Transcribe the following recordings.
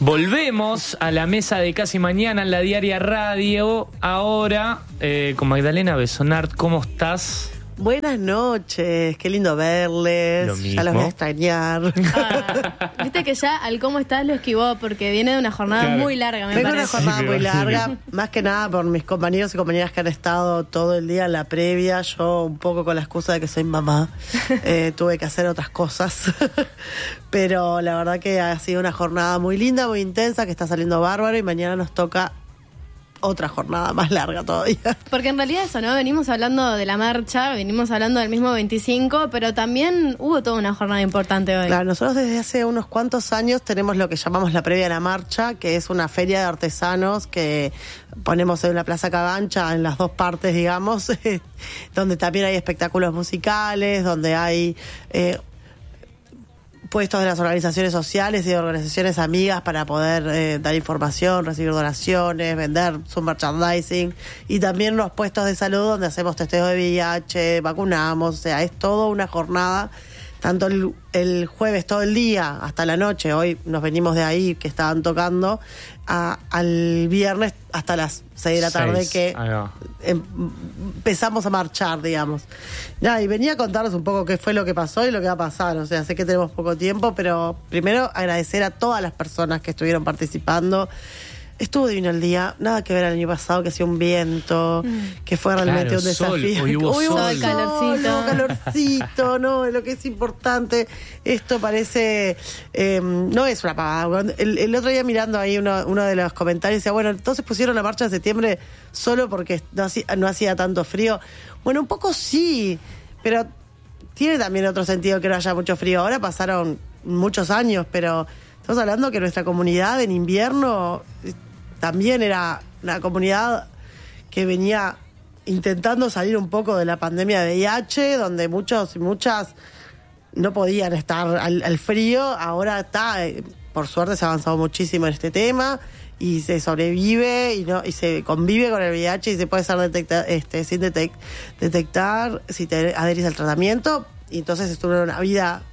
Volvemos a la mesa de Casi Mañana en la Diaria Radio. Ahora, con Magdalena Besonart, ¿cómo estás? Buenas noches, qué lindo verles. Lo mismo. Ya los voy a extrañar. Viste que ya al cómo estás lo esquivó porque viene de una jornada muy larga, me Vengo parece. una jornada Sí, muy sí. larga, más que nada por mis compañeros y compañeras que han estado todo el día en la previa. Yo un poco con la excusa de que soy mamá, tuve que hacer otras cosas. Pero la verdad que ha sido una jornada muy linda, muy intensa, que está saliendo bárbaro y mañana nos toca otra jornada más larga todavía. Porque en realidad eso, ¿no? Venimos hablando de la marcha, venimos hablando del mismo 25, pero también hubo toda una jornada importante hoy. Claro, nosotros desde hace unos cuantos años tenemos lo que llamamos la previa a la marcha, que es una feria de artesanos que ponemos en la Plaza Cagancha, en las dos partes, digamos, donde también hay espectáculos musicales, donde hay puestos de las organizaciones sociales y de organizaciones amigas para poder dar información, recibir donaciones, vender su merchandising, y también los puestos de salud donde hacemos testeo de VIH, vacunamos, o sea, es toda una jornada, tanto el jueves todo el día hasta la noche. Hoy nos venimos de ahí que estaban tocando al viernes hasta las 6 de la tarde 6, que ahí va. empezamos a marchar, digamos. Nada, y venía a contarles un poco qué fue lo que pasó y lo que va a pasar. O sea, sé que tenemos poco tiempo, pero primero agradecer a todas las personas que estuvieron participando. Estuvo divino el día, nada que ver al año pasado, que hacía un viento, que fue realmente Claro, un desafío. sol, hoy hubo sol. Calorcito. Hubo calorcito, no, lo que es importante. Esto parece, no es una pavada. El otro día mirando ahí uno de los comentarios decía, bueno, entonces pusieron la marcha de septiembre solo porque no hacía tanto frío. Bueno, un poco sí, pero tiene también otro sentido que no haya mucho frío. Ahora pasaron muchos años, pero estamos hablando que nuestra comunidad en invierno también era una comunidad que venía intentando salir un poco de la pandemia de VIH, donde muchos y muchas no podían estar al frío. Ahora está, por suerte se ha avanzado muchísimo en este tema y se sobrevive y se convive con el VIH y se puede ser sin detectar si te adherís al tratamiento, y entonces estuvo en una vida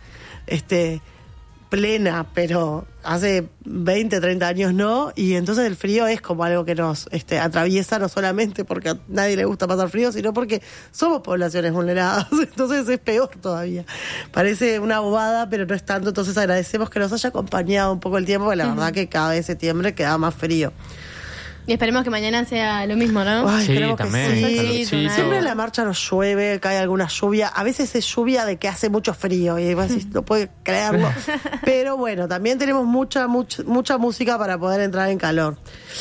plena, pero hace 20, 30 años no, y entonces el frío es como algo que nos atraviesa, no solamente porque a nadie le gusta pasar frío, sino porque somos poblaciones vulneradas, entonces es peor todavía. Parece una bobada, pero no es tanto, entonces agradecemos que nos haya acompañado un poco el tiempo, porque la verdad que cada vez septiembre queda más frío. Y esperemos que mañana sea lo mismo, ¿no? Ay, Sí, esperemos también, que sí. calorcito. Siempre en la marcha nos llueve, cae alguna lluvia. A veces es lluvia de que hace mucho frío y vos decís, no puedes creerlo. Pero bueno, también tenemos mucha música para poder entrar en calor.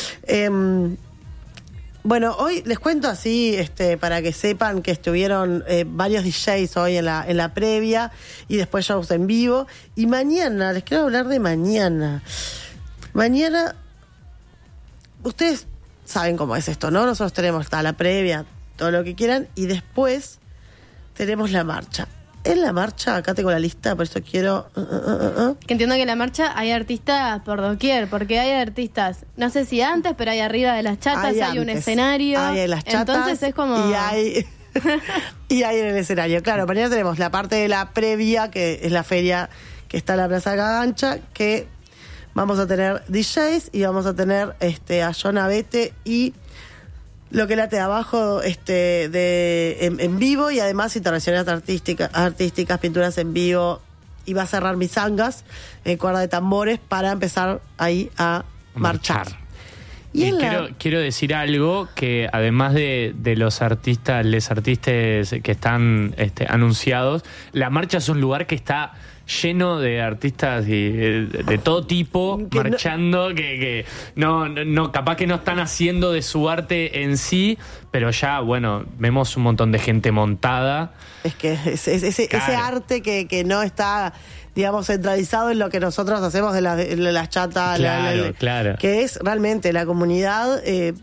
Bueno, hoy les cuento así, para que sepan que estuvieron varios DJs hoy en la previa y después shows en vivo. Y mañana, les quiero hablar de mañana. Mañana, ustedes saben cómo es esto, ¿no? Nosotros tenemos la previa, todo lo que quieran, y después tenemos la marcha. En la marcha, acá tengo la lista, por eso quiero... Que entiendo que en la marcha hay artistas por doquier, porque hay artistas, no sé si antes, pero hay arriba de las chatas, hay un antes. escenario. Hay en las chatas. Entonces es como... Y hay en el escenario. Claro, mañana tenemos la parte de la previa, que es la feria que está en la Plaza Cagancha, que vamos a tener DJs y vamos a tener a John Abete y Lo que late abajo en vivo, y además intervenciones artísticas, pinturas en vivo, y va a cerrar Misangas, cuerda de tambores, para empezar ahí a marchar. Y quiero decir algo, que además de los artistas, les artistas que están anunciados, la marcha es un lugar que está lleno de artistas de todo tipo que marchando, que no capaz que no están haciendo de su arte en sí, pero ya, bueno, vemos un montón de gente montada. Es que ese arte que no está, digamos, centralizado en lo que nosotros hacemos de las chatas, claro. Que es realmente la comunidad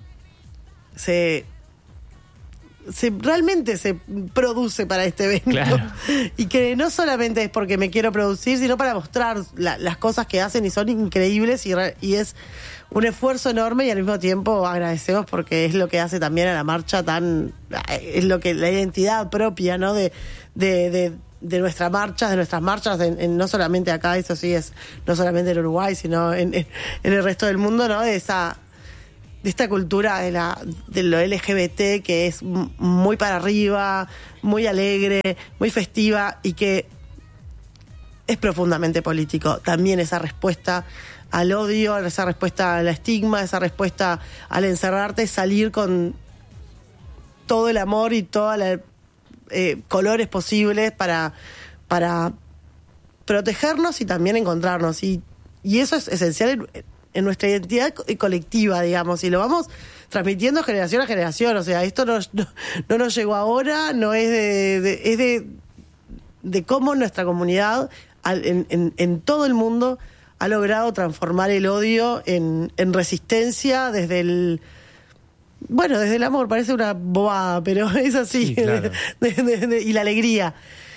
realmente se produce para este evento. Claro. Y que no solamente es porque me quiero producir, sino para mostrar las cosas que hacen, y son increíbles, y es un esfuerzo enorme, y al mismo tiempo agradecemos porque es lo que hace también a la marcha es lo que la identidad propia, ¿no? de de nuestras marchas, no solamente acá, eso sí es, no solamente en Uruguay, sino en el resto del mundo, ¿no? De esta cultura de lo LGBT que es muy para arriba, muy alegre, muy festiva y que es profundamente político. También esa respuesta al odio, esa respuesta al estigma, esa respuesta al encerrarte, salir con todo el amor y todos los colores posibles para protegernos y también encontrarnos. Y eso es esencial en nuestra identidad colectiva, digamos, y lo vamos transmitiendo generación a generación. O sea, esto no nos llegó ahora, no es es de cómo nuestra comunidad en todo el mundo ha logrado transformar el odio en resistencia desde el amor. Parece una bobada, pero es así. Sí, claro. Y la alegría.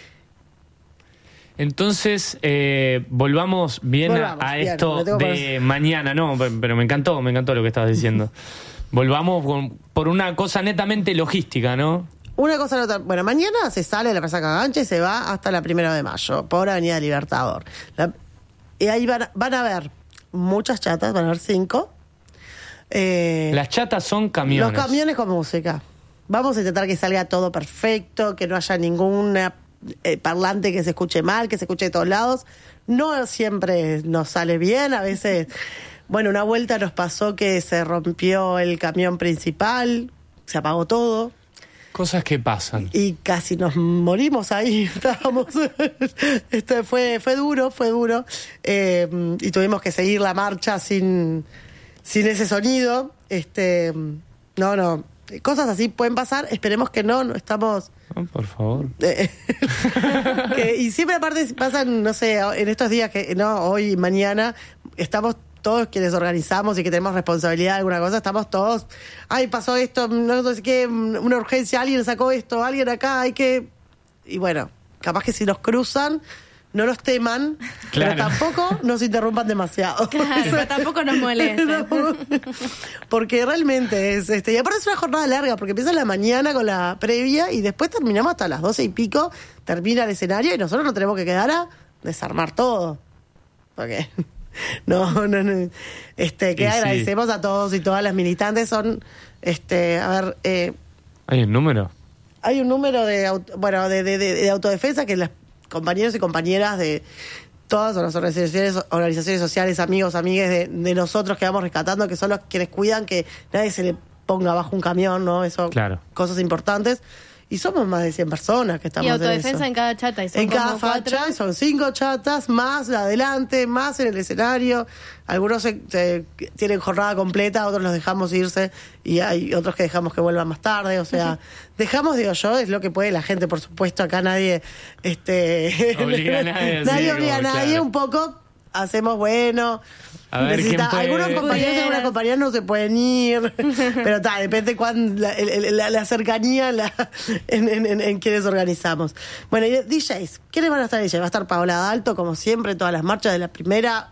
Entonces, volvamos a esto de mañana. No, pero me encantó lo que estabas diciendo. Volvamos por una cosa netamente logística, ¿no? Una cosa nota. Bueno, mañana se sale de la Plaza Cagancha y se va hasta la 1 de mayo, por Avenida Libertador. Y ahí van a haber muchas chatas, van a haber 5. Las chatas son camiones. Los camiones con música. Vamos a intentar que salga todo perfecto, que no haya ninguna parlante que se escuche mal, que se escuche de todos lados. No siempre nos sale bien, a veces... Bueno, una vuelta nos pasó que se rompió el camión principal, se apagó todo. Cosas que pasan. Y casi nos morimos ahí. Estábamos. Fue duro. Y tuvimos que seguir la marcha sin ese sonido. No. Cosas así pueden pasar. Esperemos que no estamos. Oh, por favor. Y siempre aparte pasan, no sé, en estos días hoy y mañana, estamos todos quienes organizamos y que tenemos responsabilidad de alguna cosa, estamos todos, pasó esto, no sé qué, una urgencia, alguien sacó esto, alguien acá, y bueno, capaz que si nos cruzan, no nos teman, claro, pero tampoco nos interrumpan demasiado. Claro, pero tampoco nos molesten. Porque realmente es, y aparte es una jornada larga, porque empieza en la mañana con la previa y después terminamos hasta las 12 y pico, termina el escenario y nosotros nos tenemos que quedar a desarmar todo. Porque... No. Que agradecemos a todos y todas las militantes. Son, ¿hay un número? Hay un número de autodefensa que las compañeros y compañeras de todas las organizaciones sociales, amigos, amigues de nosotros que vamos rescatando, que son los quienes cuidan que nadie se le ponga bajo un camión, ¿no? Eso, claro. Cosas importantes. Y somos más de 100 personas que estamos en eso. Y autodefensa en cada chata. Y son en cada facha son 5 chatas, más adelante, más en el escenario. Algunos tienen jornada completa, otros los dejamos irse y hay otros que dejamos que vuelvan más tarde. O sea, dejamos, digo yo, es lo que puede la gente, por supuesto. Acá nadie... obliga a nadie. Nadie obliga a nadie, claro. Un poco hacemos a ver, algunos compañeros y algunas compañeras no se pueden ir, pero depende cuándo la cercanía en quienes organizamos. Bueno, y DJs, ¿quiénes van a estar DJs? Va a estar Paola Dalto, como siempre, en todas las marchas de la primera.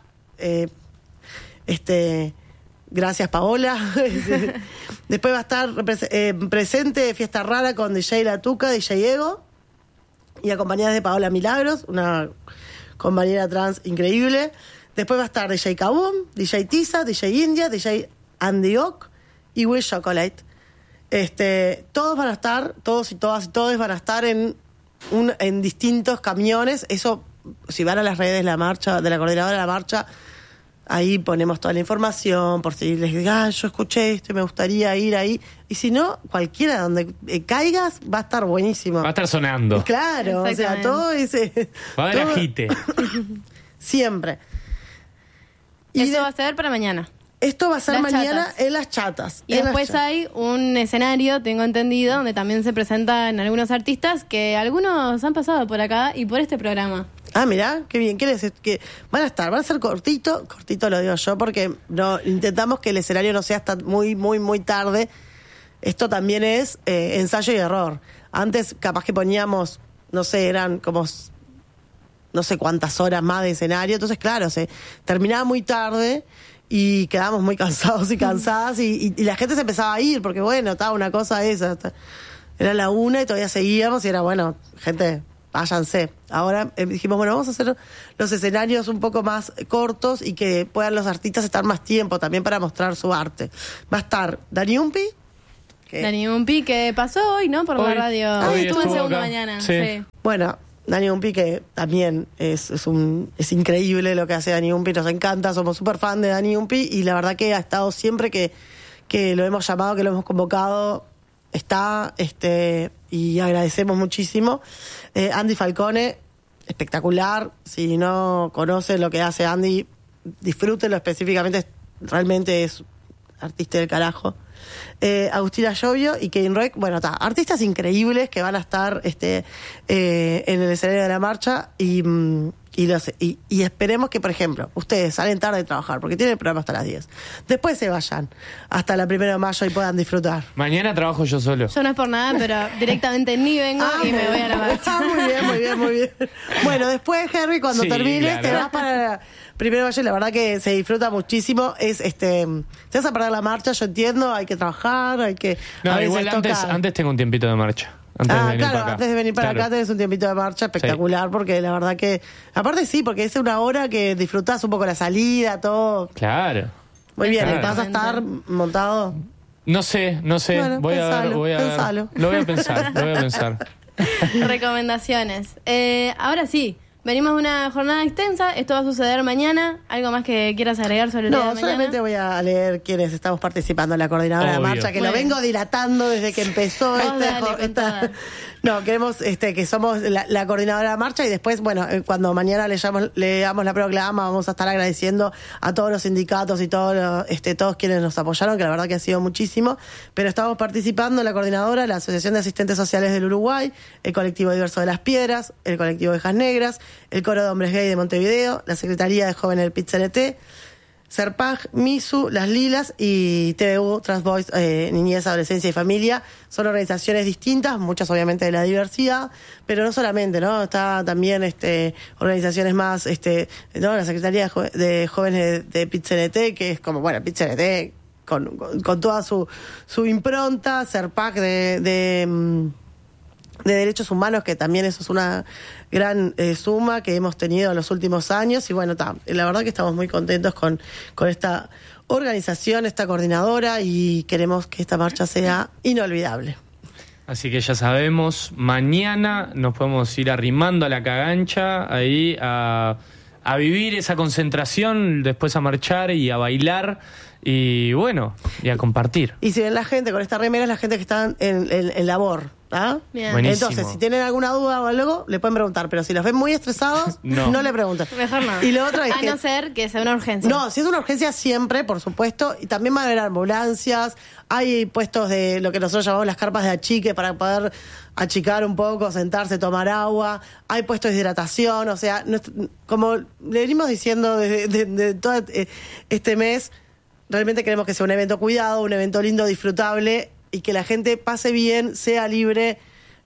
Gracias, Paola. Después va a estar presente Fiesta Rara con DJ La Tuca, DJ Ego, y acompañadas de Paola Milagros, una compañera trans increíble. Después va a estar DJ Kaboom, DJ Tiza, DJ India, DJ Andy Ock y Will Chocolate. Todos van a estar, todos y todas y todos van a estar en distintos camiones. Eso, si van a las redes de la marcha, de la coordinadora de la marcha, ahí ponemos toda la información, por si les digan, yo escuché esto y me gustaría ir ahí. Y si no, cualquiera donde caigas va a estar buenísimo. Va a estar sonando. Claro, o sea, todo ese... Va a haber agite. Siempre. Y eso va a ser para mañana. Esto va a ser mañana chatas. En las chatas. Y después hay un escenario, tengo entendido, donde también se presentan algunos artistas que algunos han pasado por acá y por este programa. Ah, mirá, qué bien. Que van a ser cortito lo digo yo, porque no intentamos que el escenario no sea hasta muy, muy, muy tarde. Esto también es ensayo y error. Antes capaz que poníamos, no sé, eran como... no sé cuántas horas más de escenario, entonces claro, se terminaba muy tarde y quedábamos muy cansados y cansadas y la gente se empezaba a ir porque bueno, estaba una cosa esa, era la 1 y todavía seguíamos y era bueno, gente, váyanse. Ahora dijimos, bueno, vamos a hacer los escenarios un poco más cortos y que puedan los artistas estar más tiempo también para mostrar su arte. Va a estar Dani Umpi. Dani Umpi, que pasó hoy, ¿no? Por la radio. Hoy estuvo en Segunda acá. Mañana. Sí. Bueno, Dani Umpi, que también es increíble lo que hace Dani Umpi, nos encanta, somos súper fan de Dani Umpi y la verdad que ha estado siempre que lo hemos llamado, que lo hemos convocado, está, y agradecemos muchísimo. Andy Falcone, espectacular. Si no conoce lo que hace Andy, disfrútenlo específicamente, realmente es artista del carajo. Agustina Llovio y Kevin Roig, bueno, artistas increíbles que van a estar en el escenario de la marcha y esperemos que, por ejemplo, ustedes salen tarde de trabajar porque tienen el programa hasta las 10. Después se vayan hasta la 1 de mayo y puedan disfrutar. Mañana trabajo yo solo. Yo no es por nada, pero directamente ni vengo y me voy a la marcha. Muy bien. Bueno, después, Henry, cuando termines, te vas para la 1 de mayo y la verdad que se disfruta muchísimo. Te vas a perder la marcha, yo entiendo, hay que trabajar, hay que... No, igual antes tengo un tiempito de marcha. Antes de venir para acá tenés un tiempito de marcha espectacular, porque la verdad que... Aparte sí, porque es una hora que disfrutás un poco la salida, todo. Claro. Muy bien, claro. ¿vas a estar montado? No sé. Bueno, Lo voy a pensar. Recomendaciones. Ahora sí, venimos de una jornada extensa, esto va a suceder mañana. ¿Algo más que quieras agregar sobre el día de mañana? No, solamente voy a leer quiénes estamos participando en la coordinadora de marcha, que lo vengo dilatando desde que empezó No, queremos que somos la coordinadora de marcha y después, bueno, cuando mañana leamos la proclama, vamos a estar agradeciendo a todos los sindicatos y todos quienes nos apoyaron, que la verdad que ha sido muchísimo, pero estamos participando en la coordinadora, la Asociación de Asistentes Sociales del Uruguay, el Colectivo Diverso de las Piedras, el Colectivo Ovejas Negras, el Coro de Hombres Gay de Montevideo, la Secretaría de Jóvenes del PIT-CNT, Serpag, MISU, Las Lilas y TVU, Transvoice, Niñez, Adolescencia y Familia. Son organizaciones distintas, muchas obviamente de la diversidad, pero no solamente, ¿no? Está también organizaciones más, ¿no? La Secretaría de Jóvenes de PIT-CNT, que es como, bueno, PIT-CNT con toda su impronta, Serpag de derechos humanos, que también eso es una gran suma que hemos tenido en los últimos años y bueno, la verdad que estamos muy contentos con esta organización, esta coordinadora y queremos que esta marcha sea inolvidable. Así que ya sabemos, mañana nos podemos ir arrimando a la cagancha ahí a vivir esa concentración, después a marchar y a bailar y bueno, y a compartir. Y si ven la gente con esta remera, es la gente que está en labor. ¿Ah? Entonces, si tienen alguna duda o algo, le pueden preguntar, pero si los ven muy estresados, no le pregunten. Mejor no. Y lo otro es no ser que sea una urgencia. No, si es una urgencia siempre, por supuesto, y también va a haber ambulancias, hay puestos de lo que nosotros llamamos las carpas de achique para poder achicar un poco, sentarse, tomar agua, hay puestos de hidratación, o sea, como le venimos diciendo desde todo este mes, realmente queremos que sea un evento cuidado, un evento lindo, disfrutable, y que la gente pase bien, sea libre,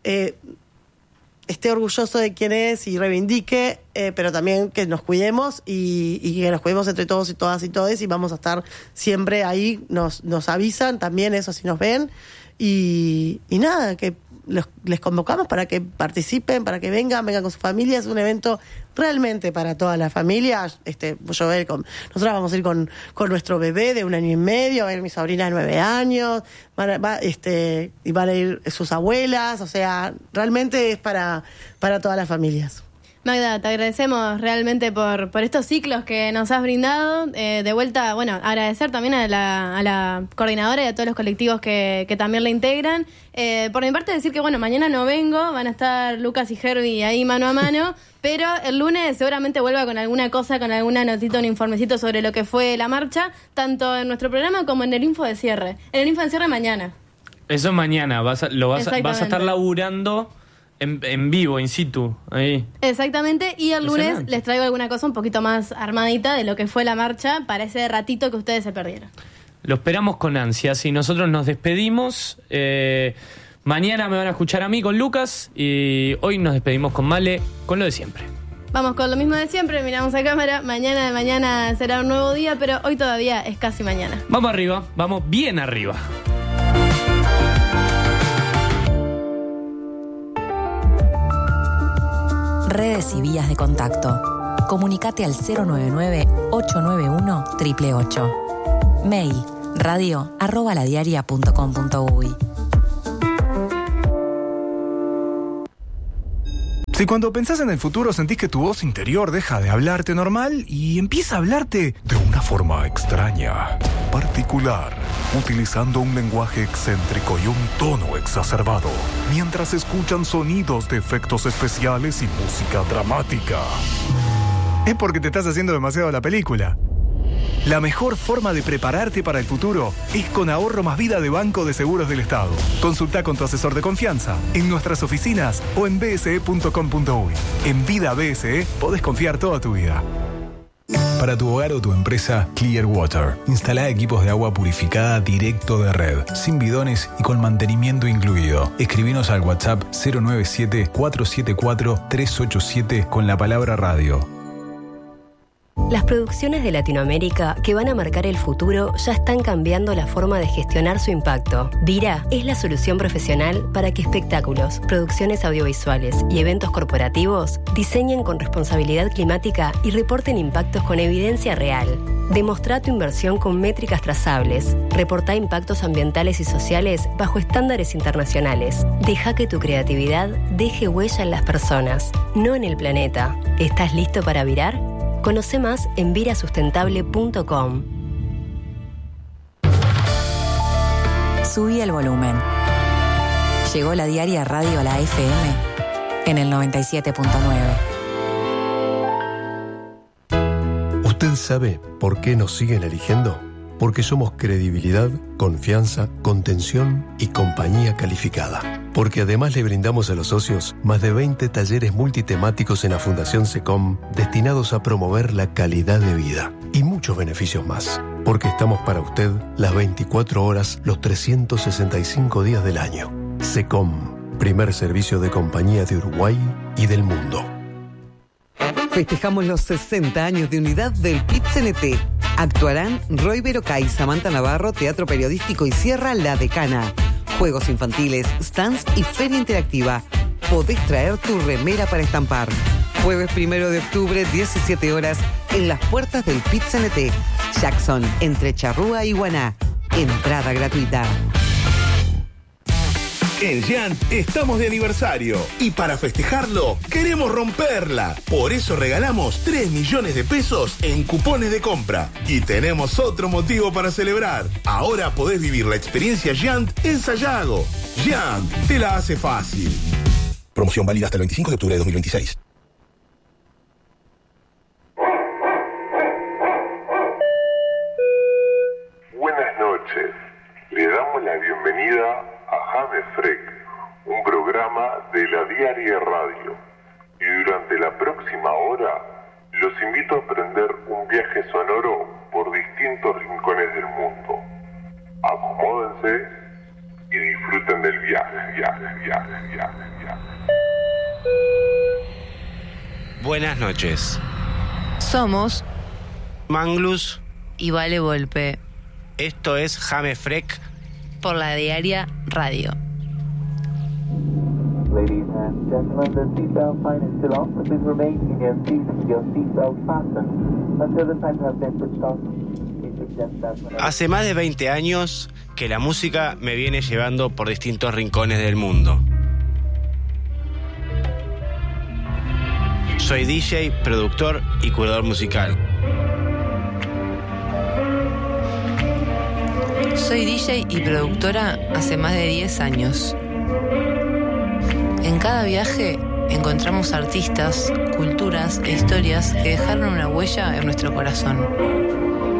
esté orgulloso de quién es y reivindique, pero también que nos cuidemos y que nos cuidemos entre todos y todas y todes y vamos a estar siempre ahí, nos avisan también eso si nos ven y nada, que les convocamos para que participen, para que vengan con su familia. Es un evento realmente para toda la familia. Nosotros vamos a ir con nuestro bebé de 1 año y medio, va a ir mi sobrina de 9 años, y van a ir sus abuelas, o sea, realmente es para todas las familias. Magda, te agradecemos realmente por estos ciclos que nos has brindado. De vuelta, bueno, agradecer también a la coordinadora y a todos los colectivos que también la integran. Por mi parte, decir que, bueno, mañana no vengo, van a estar Lucas y Herbie ahí mano a mano, pero el lunes seguramente vuelva con alguna cosa, con alguna notita, un informecito sobre lo que fue la marcha, tanto en nuestro programa como en el Info de Cierre. En el Info de Cierre mañana. Eso es mañana, vas a estar laburando en vivo, in situ, ahí. Exactamente, y el lunes les traigo alguna cosa un poquito más armadita de lo que fue la marcha para ese ratito que ustedes se perdieron. Lo esperamos con ansias y nosotros nos despedimos. Mañana me van a escuchar a mí con Lucas y hoy nos despedimos con Male, con lo de siempre. Vamos con lo mismo de siempre, miramos a cámara, mañana será un nuevo día, pero hoy todavía es casi mañana. Vamos arriba, vamos bien arriba. redes y vías de contacto. Comunicate al 099-891-888. Mail radio@ladiaria.com.uy. Si cuando pensás en el futuro sentís que tu voz interior deja de hablarte normal y empieza a hablarte de una forma extraña, particular, utilizando un lenguaje excéntrico y un tono exacerbado, mientras escuchan sonidos de efectos especiales y música dramática, es porque te estás haciendo demasiado la película. La mejor forma de prepararte para el futuro es con Ahorro Más Vida de Banco de Seguros del Estado. Consulta con tu asesor de confianza en nuestras oficinas o en bse.com.uy. En Vida BSE podés confiar toda tu vida. Para tu hogar o tu empresa, Clear Water. Instalá equipos de agua purificada directo de red, sin bidones y con mantenimiento incluido. Escribinos al WhatsApp 097-474-387 con la palabra radio. Las producciones de Latinoamérica que van a marcar el futuro ya están cambiando la forma de gestionar su impacto. DIRA es la solución profesional para que espectáculos, producciones audiovisuales y eventos corporativos diseñen con responsabilidad climática y reporten impactos con evidencia real. Demostrá tu inversión con métricas trazables. Reportá impactos ambientales y sociales bajo estándares internacionales. Deja que tu creatividad deje huella en las personas, no en el planeta. ¿Estás listo para virar? Conoce más en virasustentable.com. Subí el volumen. Llegó la diaria radio a la FM en el 97.9. ¿Usted sabe por qué nos siguen eligiendo? Porque somos credibilidad, confianza, contención y compañía calificada. Porque además le brindamos a los socios más de 20 talleres multitemáticos en la Fundación SECOM destinados a promover la calidad de vida y muchos beneficios más. Porque estamos para usted las 24 horas, los 365 días del año. SECOM, primer servicio de compañía de Uruguay y del mundo. Festejamos los 60 años de unidad del PIT-CNT. Actuarán Roy Berocay, Samantha Navarro, Teatro Periodístico y Sierra La Decana. Juegos infantiles, stands y feria interactiva. Podés traer tu remera para estampar. Jueves 1 de octubre, 17 horas, en las puertas del PIT-CNT. Jackson, entre Charrúa y Guaná. Entrada gratuita. En Giant estamos de aniversario y para festejarlo queremos romperla. Por eso regalamos 3 millones de pesos en cupones de compra. Y tenemos otro motivo para celebrar. Ahora podés vivir la experiencia Giant en Sayago. Giant te la hace fácil. Promoción válida hasta el 25 de octubre de 2026. Buenas noches. Le damos la bienvenida a Jame Freck, un programa de la Diaria Radio. Y durante la próxima hora, los invito a emprender un viaje sonoro por distintos rincones del mundo. Acomódense y disfruten del viaje. Buenas noches. Somos Manglus y Vale Volpe. Esto es Jame Freck por la Diaria Radio. Ladies and gentlemen, the seatbelt sign is still on, so please remain in your seats with your seatbelt fastened until the signs have been switched off. Hace más de 20 años que la música me viene llevando por distintos rincones del mundo. Soy DJ, productor y curador musical. Soy DJ y productora hace más de 10 años. En cada viaje encontramos artistas, culturas e historias que dejaron una huella en nuestro corazón.